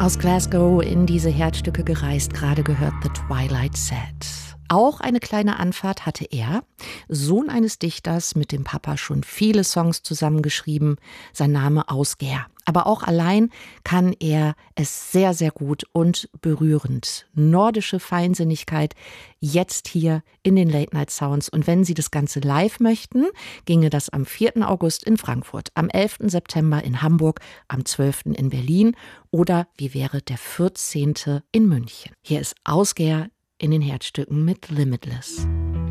Aus Glasgow in diese Herzstücke gereist, gerade gehört The Twilight Sad. Auch eine kleine Anfahrt hatte er, Sohn eines Dichters, mit dem Papa schon viele Songs zusammengeschrieben, sein Name Ausgehr. Aber auch allein kann er es sehr, sehr gut und berührend. Nordische Feinsinnigkeit, jetzt hier in den Late Night Sounds. Und wenn Sie das Ganze live möchten, ginge das am 4. August in Frankfurt, am 11. September in Hamburg, am 12. in Berlin oder wie wäre der 14. in München. Hier ist Ausgehr in den Herzstücken mit Limitless.